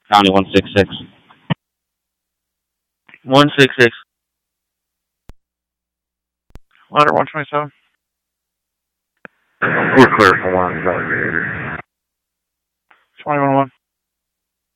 County 166. 166. Ladder 127. We're clear for one. 21-1.